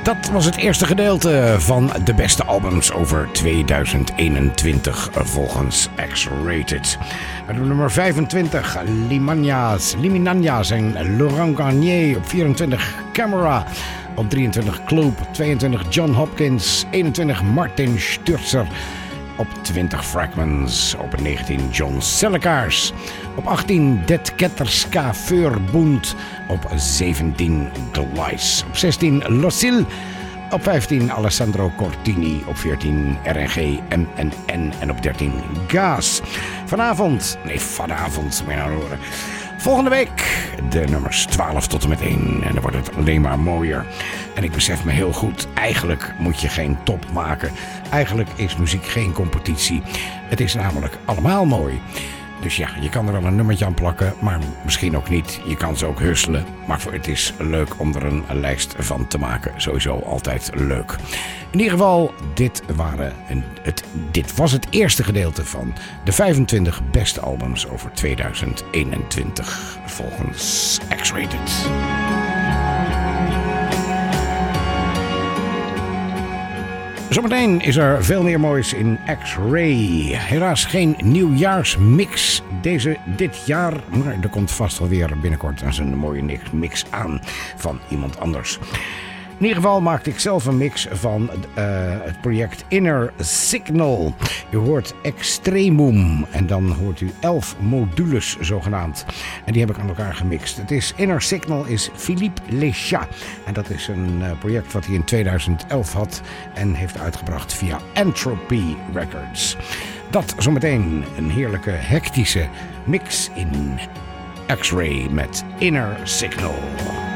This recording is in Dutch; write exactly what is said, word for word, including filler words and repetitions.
Dat was het eerste gedeelte van de beste albums over tweeduizend eenentwintig volgens X-Rated. We doen nummer vijfentwintig, Limanjas, Liminanjas en Laurent Garnier. Op vierentwintig, Camera. Op drieëntwintig, Club. tweeëntwintig, John Hopkins. eenentwintig, Martin Sturzer. Op twintig, Fragments. Op negentien, John Sellekaars. Op achttien, Det Ketterska Verbund. Op zeventien, Gleis. Op zestien, Lucille. Op vijftien, Alessandro Cortini. Op veertien, R N G, M N N. En op dertien, Gaas. Vanavond, nee vanavond, moet je nou horen. Volgende week de nummers twaalf tot en met één. En dan wordt het alleen maar mooier. En ik besef me heel goed, eigenlijk moet je geen top maken. Eigenlijk is muziek geen competitie. Het is namelijk allemaal mooi. Dus ja, je kan er wel een nummertje aan plakken, maar misschien ook niet. Je kan ze ook husselen, maar voor het is leuk om er een lijst van te maken. Sowieso altijd leuk. In ieder geval, dit, waren een, het, dit was het eerste gedeelte van de vijfentwintig beste albums over tweeduizend eenentwintig volgens X-Rated. Zometeen is er veel meer moois in X-Ray. Helaas geen nieuwjaarsmix deze, dit jaar. Maar er komt vast wel weer binnenkort een mooie mix aan van iemand anders. In ieder geval maakte ik zelf een mix van uh, het project Inner Signal. U hoort Extremum en dan hoort u elf modules zogenaamd. En die heb ik aan elkaar gemixt. Het is Inner Signal is Philippe Lecha. En dat is een uh, project wat hij in tweeduizend elf had en heeft uitgebracht via Entropy Records. Dat zometeen een heerlijke hectische mix in X-Ray met Inner Signal.